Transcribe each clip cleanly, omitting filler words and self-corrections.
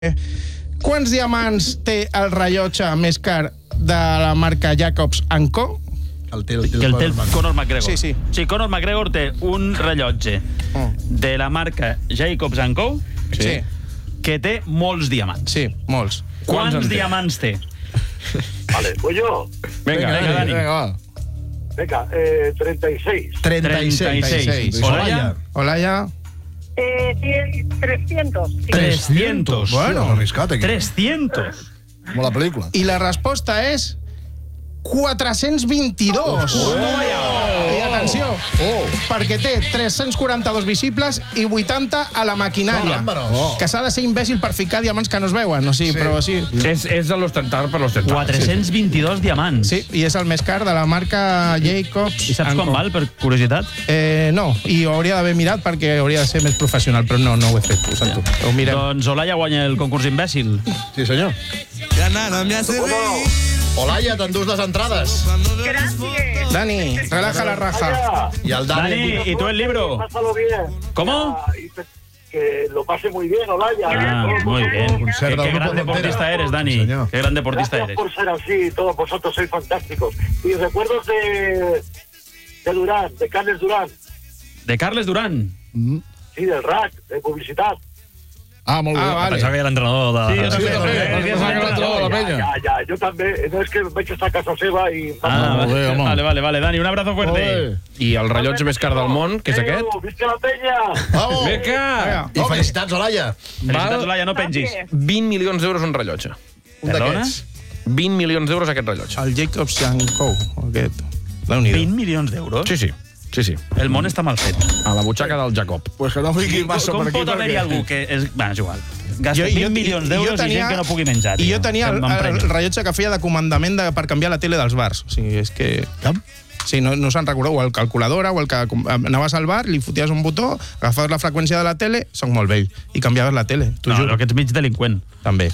Quants diamants té el rellotge més car de la marca Jacobs & Co? El té el Conor McGregor. Sí. Sí, Conor McGregor té un rellotge de la marca Jacobs & Co. Sí. Que té molts diamants. Sí, molts. Quants diamants té? Vale, pues yo. Venga, Dani. Venga, 36. 36. Olaya. 300. 300. Bueno, arriscat aquí. 300. Molt la pel·lícula. I la resposta és 422. I atenció, perquè té 342 visibles i 80 a la maquinària. Que s'ha de ser imbècil per ficar diamants que no es veuen. O sigui, però sí. És de l'ostentar per l'ostentar. 422 diamants. Sí, i és el més car de la marca Jacobs. I saps com val, per curiositat? No, i ho hauria d'haver mirat perquè hauria de ser més professional, però no ho he fet, ho sento. Ho mirem. Doncs Olaya guanya el concurs imbècil. Sí, senyor. Olaya, t'endús les entrades. Gracias. Dani, relaja la raja. I el Dani, ¿y tú el libro? Pásalo bien. ¿Cómo? Que lo pase muy bien, Olaya. Muy bien. concert Qué del gran grupo deportista eres, Dani. Señor. Qué gran deportista Gracias eres. por ser así, todos vosotros sois fantásticos. Y recuerdos de Durán, de Carles Durán. De Carles Durán. Sí, del RAC, de publicidad. Ah, molt bé. Vale. Pensava que era l'entrenador de... Sí, jo també. Ya, yo también. No es que me he hecho esta casa seva y... molt bé, home. Vale. Dani, un abrazo fuerte. I el rellotge més car del món, que és aquest? Visca la penya! Vamos! Beca! I felicitats, Olaya. Felicitats, Olaya, no pengis. 20 milions d'euros un rellotge. Un Perdona? d'aquests. 20 milions d'euros aquest rellotge. El Jacobs & Co. Aquest. Déu-n'hi-do. 20 milions d'euros? Sí. El món està mal fet. A la butxaca del Jacob. Pues que no fiqui massa Com per aquí. pot haver-hi algú que... és igual. Gasta 20 milions d'euros i gent que no pugui menjar. I jo tenia el rellotge que feia de comandament per canviar la tele dels bars. O sigui, és que... Sí, no se'n recordeu, o el calculadora, o el que anaves al bar, li foties un botó, agafaves la freqüència de la tele, soc molt vell, i canviaves la tele, t'ho juro. No, que ets mig delinqüent. També.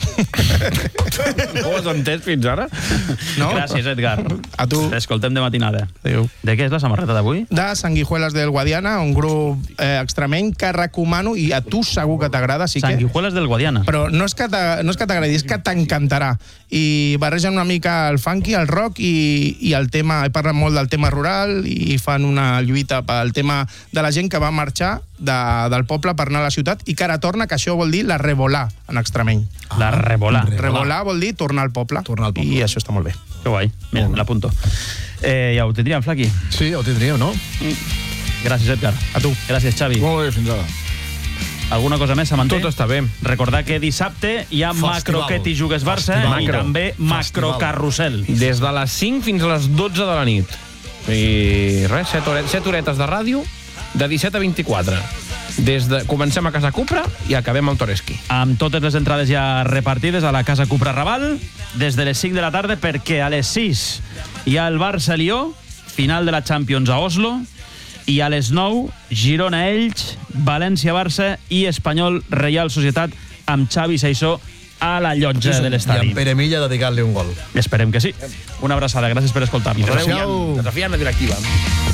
Ho has entès fins ara? No? Gràcies, Edgar. A tu. T'escoltem de matinada. Adéu. De què és la samarreta d'avui? De Sanguijuelas del Guadiana, un grup extremeny que recomano, i a tu segur que t'agrada, sí que... Sanguijuelas del Guadiana. Però no és que t'agradi, és que t'encantarà. I barregen una mica el funky, el rock i el tema, parlen molt del tema rural i fan una lluita pel tema de la gent que va marxar del poble per anar a la ciutat i que ara torna, que això vol dir la revolà en extremeny. La revolà. Revolà vol dir tornar al poble. I això està molt bé. Que guai. Mira, l'apunto. Ja ho tindríem, Flaqui. Sí, ho tindríeu, no? Gràcies, Edgar. A tu. Gràcies, Xavi. Molt bé, fins ara. Alguna cosa més, Samanté? Tot està bé. Recordar que dissabte hi ha Macroquet i Jugues Barça i també Macrocarrusel. Des de les 5 fins a les 12 de la nit. I res, 7 horetes de ràdio, de 17 a 24. Comencem a Casa Cupra i acabem al Toreski. Amb totes les entrades ja repartides a la Casa Cupra Raval, des de les 5 de la tarda, perquè a les 6 hi ha el Barça-Lió, final de la Champions a Oslo, i a les 9, Girona-Elx, València-Barça i Espanyol-Reial Societat amb Xavi Saissó a la llotja de I l'estadi. en Pere Milla dedicant-li un gol. Esperem que sí. Una abraçada, gràcies per escoltar-nos. Adéu. Desafiant la directiva.